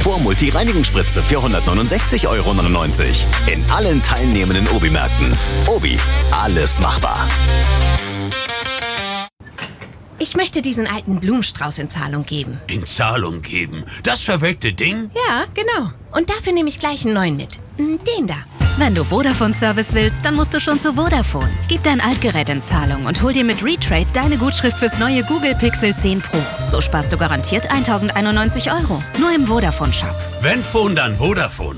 Vormulti-Reinigungsspritze für 169,99 € in allen teilnehmenden Obi-Märkten. Obi, alles machbar. Ich möchte diesen alten Blumenstrauß in Zahlung geben. In Zahlung geben? Das verwelkte Ding? Ja, genau. Und dafür nehme ich gleich einen neuen mit. Den da. Wenn du Vodafone-Service willst, dann musst du schon zu Vodafone. Gib dein Altgerät in Zahlung und hol dir mit Retrade deine Gutschrift fürs neue Google Pixel 10 Pro. So sparst du garantiert 1.091 €. Nur im Vodafone-Shop. Wenn Phone, dann Vodafone.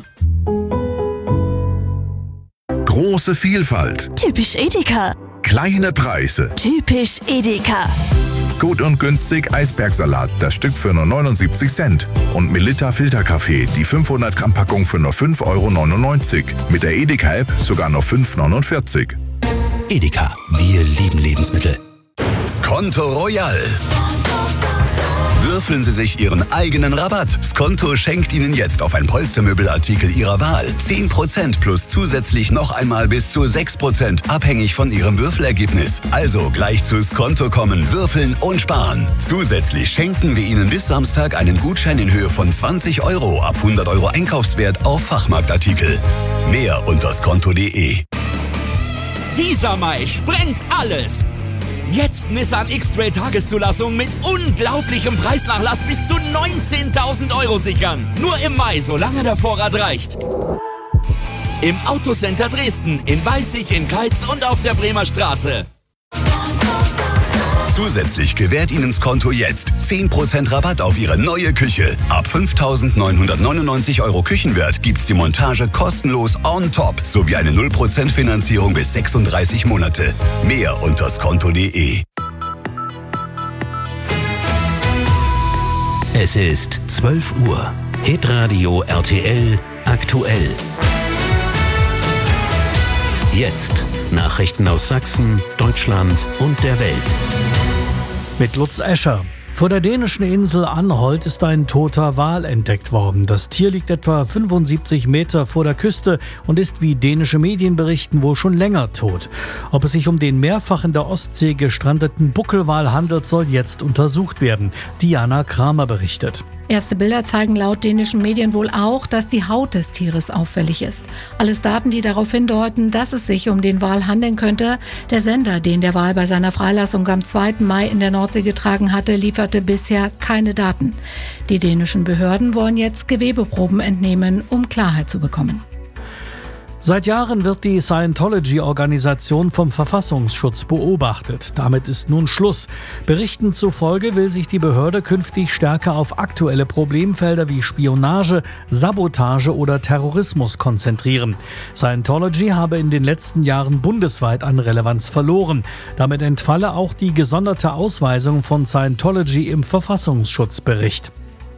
Große Vielfalt. Typisch Edeka. Kleine Preise. Typisch Edeka. Gut und günstig Eisbergsalat, das Stück für nur 79 Cent. Und Melitta Filterkaffee, die 500 Gramm Packung für nur 5,99 €. Mit der Edeka-App sogar nur 5,49 €. Edeka, wir lieben Lebensmittel. Skonto Royal. Würfeln Sie sich Ihren eigenen Rabatt. Skonto schenkt Ihnen jetzt auf ein Polstermöbelartikel Ihrer Wahl 10% plus zusätzlich noch einmal bis zu 6%, abhängig von Ihrem Würfelergebnis. Also gleich zu Skonto kommen, würfeln und sparen. Zusätzlich schenken wir Ihnen bis Samstag einen Gutschein in Höhe von 20 € ab 100 € Einkaufswert auf Fachmarktartikel. Mehr unter skonto.de. Dieser Mai sprengt alles! Jetzt Nissan X-Trail Tageszulassung mit unglaublichem Preisnachlass bis zu 19.000 € sichern. Nur im Mai, solange der Vorrat reicht. Im Autocenter Dresden, in Weißig, in Keitz und auf der Bremer Straße. Zusätzlich gewährt Ihnen Skonto jetzt 10% Rabatt auf Ihre neue Küche. Ab 5.999 € Küchenwert gibt's die Montage kostenlos on top sowie eine 0% Finanzierung bis 36 Monate. Mehr unter skonto.de. Es ist 12 Uhr. Hitradio RTL aktuell. Jetzt Nachrichten aus Sachsen, Deutschland und der Welt. Mit Lutz Escher. Vor der dänischen Insel Anholt ist ein toter Wal entdeckt worden. Das Tier liegt etwa 75 Meter vor der Küste und ist, wie dänische Medien berichten, wohl schon länger tot. Ob es sich um den mehrfach in der Ostsee gestrandeten Buckelwal handelt, soll jetzt untersucht werden. Diana Kramer berichtet. Erste Bilder zeigen laut dänischen Medien wohl auch, dass die Haut des Tieres auffällig ist. Alles Daten, die darauf hindeuten, dass es sich um den Wal handeln könnte. Der Sender, den der Wal bei seiner Freilassung am 2. Mai in der Nordsee getragen hatte, lieferte bisher keine Daten. Die dänischen Behörden wollen jetzt Gewebeproben entnehmen, um Klarheit zu bekommen. Seit Jahren wird die Scientology-Organisation vom Verfassungsschutz beobachtet. Damit ist nun Schluss. Berichten zufolge will sich die Behörde künftig stärker auf aktuelle Problemfelder wie Spionage, Sabotage oder Terrorismus konzentrieren. Scientology habe in den letzten Jahren bundesweit an Relevanz verloren. Damit entfalle auch die gesonderte Ausweisung von Scientology im Verfassungsschutzbericht.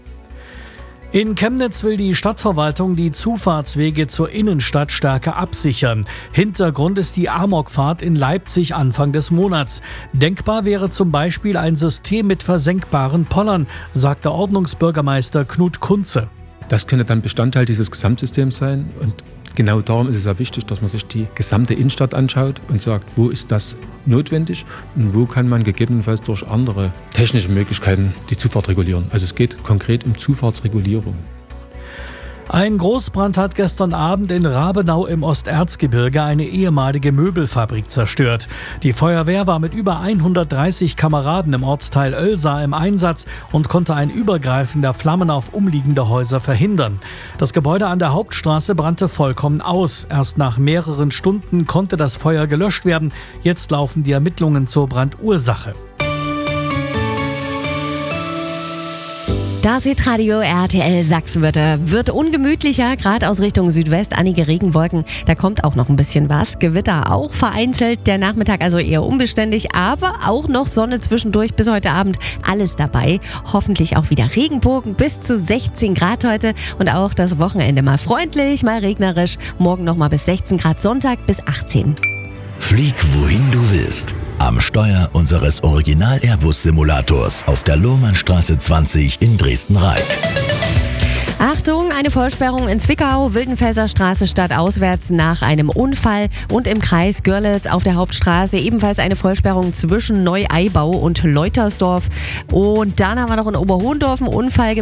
In Chemnitz will die Stadtverwaltung die Zufahrtswege zur Innenstadt stärker absichern. Hintergrund ist die Amokfahrt in Leipzig Anfang des Monats. Denkbar wäre zum Beispiel ein System mit versenkbaren Pollern, sagt der Ordnungsbürgermeister Knut Kunze. Das könnte dann Bestandteil dieses Gesamtsystems sein und genau darum ist es sehr wichtig, dass man sich die gesamte Innenstadt anschaut und sagt, wo ist das notwendig und wo kann man gegebenenfalls durch andere technische Möglichkeiten die Zufahrt regulieren. Also es geht konkret um Zufahrtsregulierung. Ein Großbrand hat gestern Abend in Rabenau im Osterzgebirge eine ehemalige Möbelfabrik zerstört. Die Feuerwehr war mit über 130 Kameraden im Ortsteil Oelsa im Einsatz und konnte ein Übergreifen der Flammen auf umliegende Häuser verhindern. Das Gebäude an der Hauptstraße brannte vollkommen aus. Erst nach mehreren Stunden konnte das Feuer gelöscht werden. Jetzt laufen die Ermittlungen zur Brandursache. Das Hitradio RTL Sachsenwörter wird ungemütlicher, gerade aus Richtung Südwest. Einige Regenwolken, da kommt auch noch ein bisschen was. Gewitter auch vereinzelt, der Nachmittag also eher unbeständig, aber auch noch Sonne zwischendurch bis heute Abend. Alles dabei. Hoffentlich auch wieder Regenbogen bis zu 16 Grad heute und auch das Wochenende mal freundlich, mal regnerisch. Morgen nochmal bis 16 Grad, Sonntag bis 18. Flieg wohin du willst. Am Steuer unseres Original-Airbus-Simulators auf der Lohmannstraße 20 in Dresden-Reik. Achtung, eine Vollsperrung in Zwickau, Wildenfelser Straße stadtauswärts nach einem Unfall und im Kreis Görlitz auf der Hauptstraße ebenfalls eine Vollsperrung zwischen Neu-Eibau und Leutersdorf. Und dann haben wir noch in Oberhohndorf einen Unfall